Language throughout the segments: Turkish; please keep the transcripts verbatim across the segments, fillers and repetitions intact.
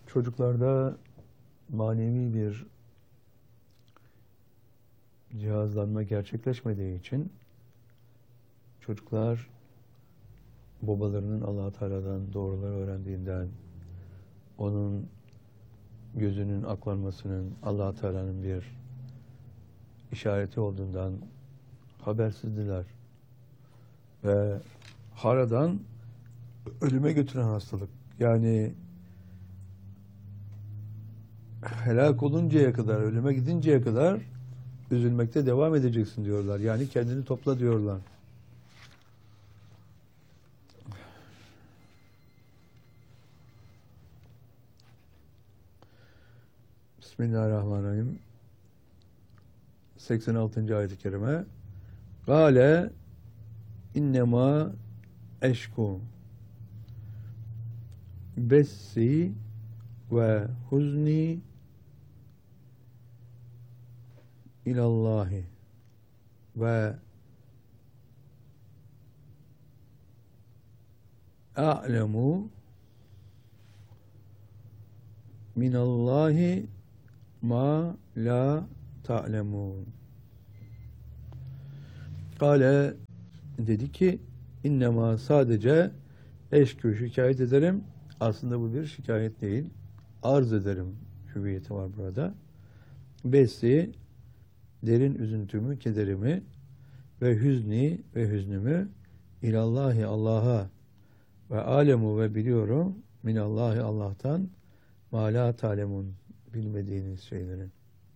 Çocuklarda manevi bir cihazlanma gerçekleşmediği için çocuklar babalarının Allah-u Teala'dan doğruları öğrendiğinden, onun gözünün aklanmasının Allah-u Teala'nın bir işareti olduğundan habersizdiler. Ve haradan ölüme götüren hastalık. Yani helak oluncaya kadar, ölüme gidinceye kadar üzülmekte devam edeceksin diyorlar. Yani kendini topla diyorlar. Bismillahirrahmanirrahim. seksen altıncı ayet-i kerime. Gale innema eşku bessi ve huzni ilallahi ve a'lemu minallahi ma la ta'lemun. Kale dedi ki innema sadece eşkü şikayet ederim. Aslında bu bir şikayet değil. Arz ederim hüviyeti var burada. Besi derin üzüntümü, kederimi ve hüzni ve hüznümü ilallahi Allah'a ve alemu ve biliyorum minallahi Allah'tan ma la ta'lemun bilmediğiniz şeyleri.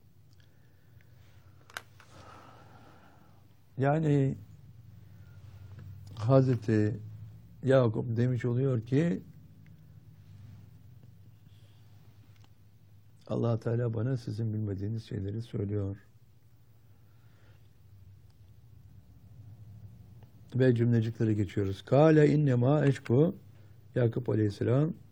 Yani Hazreti Yakup demiş oluyor ki Allah Teala bana sizin bilmediğiniz şeyleri söylüyor. Ve cümlecikleri geçiyoruz. Kâle innema eşku Yakup Aleyhisselam